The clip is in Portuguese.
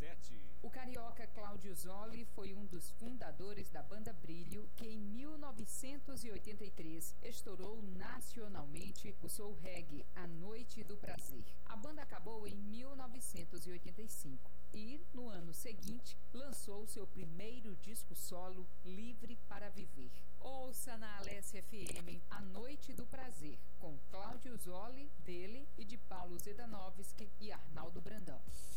RC7. O carioca Cláudio Zoli foi um dos fundadores da banda Brilho, que em 1983 estourou nacionalmente o soul reggae A Noite do Prazer. A banda acabou em 1985 e, no ano seguinte, lançou seu primeiro disco solo, Livre para Viver. Ouça na Alessia FM A Noite do Prazer, com Cláudio Zoli, dele e de Paulo Zedanovski e Arnaldo Brandão.